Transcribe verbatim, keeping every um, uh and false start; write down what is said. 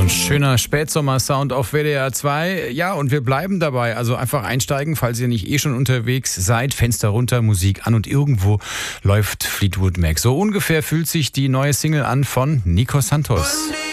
Schöner Spätsommer-Sound auf W D R zwei. Ja, und wir bleiben dabei. Also einfach einsteigen, falls ihr nicht eh schon unterwegs seid. Fenster runter, Musik an und irgendwo läuft Fleetwood Mac. So ungefähr fühlt sich die neue Single an von Nico Santos.